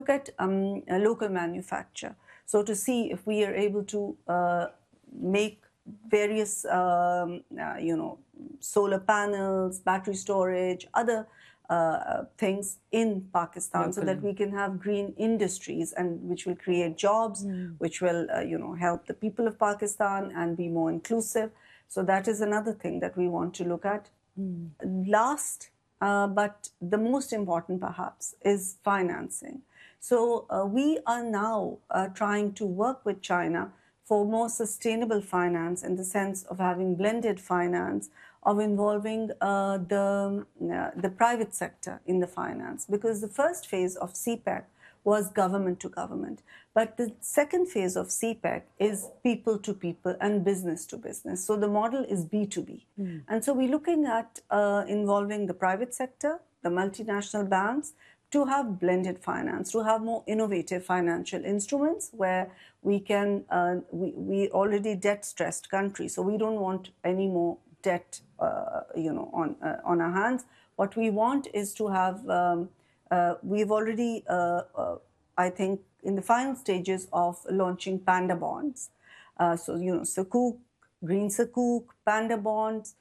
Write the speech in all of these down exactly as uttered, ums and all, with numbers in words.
at um, a local manufacture. So to see if we are able to uh, make various, um, uh, you know, solar panels, battery storage, other uh, things in Pakistan, locally, so that we can have green industries, and which will create jobs, mm. which will, uh, you know, help the people of Pakistan and be more inclusive. So that is another thing that we want to look at. Mm. Last, uh, but the most important perhaps, is financing. So uh, we are now uh, trying to work with China for more sustainable finance, in the sense of having blended finance, of involving uh, the, uh, the private sector in the finance. Because the first phase of C PEC was government to government. But the second phase of C PEC is people to people and business to business. So the model is B two B. Mm. And so we're looking at uh, involving the private sector, the multinational banks, to have blended finance, to have more innovative financial instruments where we can, uh, we, we already debt-stressed country, so we don't want any more debt, uh, you know, on, uh, on our hands. What we want is to have, um, uh, we've already, uh, uh, I think, in the final stages of launching panda bonds. Uh, so, you know, Sukuk, green Sukuk, panda bonds,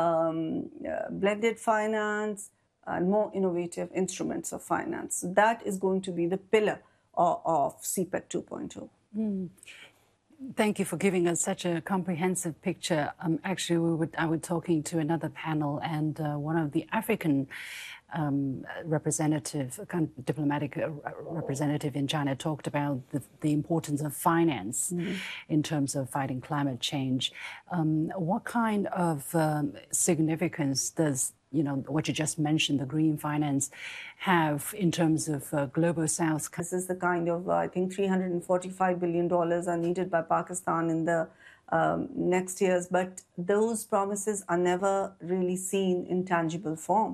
um, uh, blended finance, and more innovative instruments of finance. So that is going to be the pillar of, of C PEC two point oh. Mm. Thank you for giving us such a comprehensive picture. Um, actually, we would, I was talking to another panel, and uh, one of the African um, representative, kind of diplomatic representative in China, talked about the, the importance of finance mm-hmm. in terms of fighting climate change. Um, what kind of um, significance does, you know, what you just mentioned, the green finance, have in terms of uh, global south? This is the kind of, uh, I think, three hundred forty-five billion dollars are needed by Pakistan in the um, next years, but those promises are never really seen in tangible form.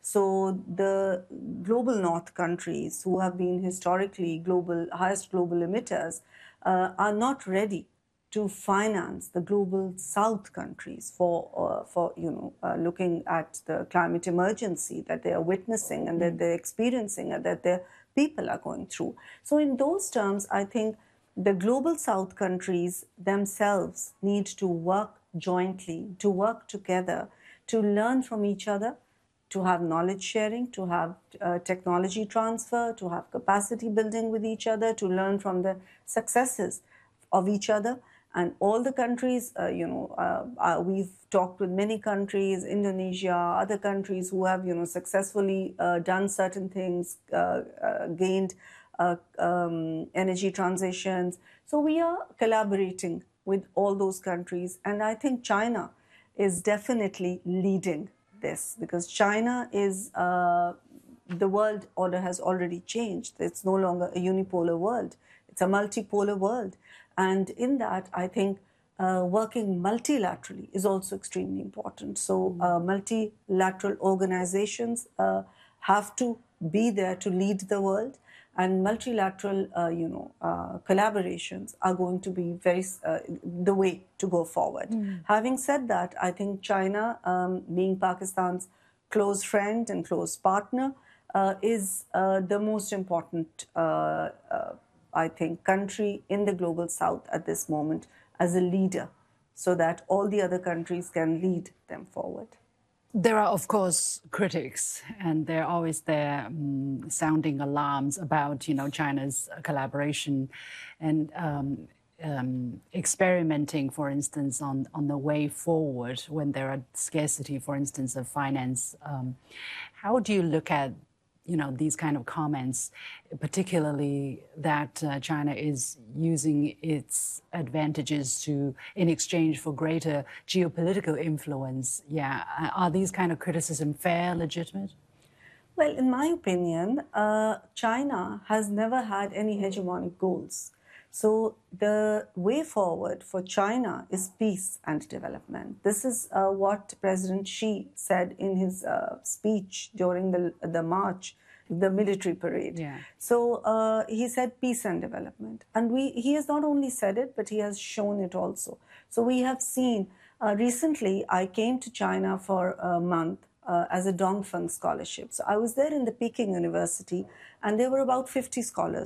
So the global north countries, who have been historically global, highest global emitters, uh, are not ready to finance the global south countries for, uh, for you know, uh, looking at the climate emergency that they are witnessing and mm. that they're experiencing and that their people are going through. So in those terms, I think the global south countries themselves need to work jointly, to work together, to learn from each other, to have knowledge sharing, to have uh, technology transfer, to have capacity building with each other, to learn from the successes of each other. And all the countries, uh, you know, uh, uh, we've talked with many countries, Indonesia, other countries who have, you know, successfully uh, done certain things, uh, uh, gained uh, um, energy transitions. So we are collaborating with all those countries. And I think China is definitely leading this, because China is, uh, the world order has already changed. It's no longer a unipolar world. It's a multipolar world. And in that, I think uh, working multilaterally is also extremely important. So uh, multilateral organizations uh, have to be there to lead the world, and multilateral, uh, you know, uh, collaborations are going to be very uh, the way to go forward. Mm. Having said that, I think China, um, being Pakistan's close friend and close partner, uh, is uh, the most important uh, uh, I think, country in the global south at this moment as a leader, so that all the other countries can lead them forward. There are, of course, critics, and they're always there um, sounding alarms about, you know, China's collaboration and um, um, experimenting, for instance, on, on the way forward when there are scarcity, for instance, of finance. Um, how do you look at, you know, these kind of comments, particularly that uh, China is using its advantages to, in exchange for greater geopolitical influence? Yeah, are these kind of criticism fair, legitimate? Well, in my opinion, uh, China has never had any hegemonic goals. So the way forward for China is peace and development. This is uh, what President Xi said in his uh, speech during the, the march, the military parade. Yeah. So uh, he said peace and development. And we, he has not only said it, but he has shown it also. So we have seen, uh, recently I came to China for a month uh, as a Dongfeng scholarship. So I was there in the Peking University, and there were about fifty scholars.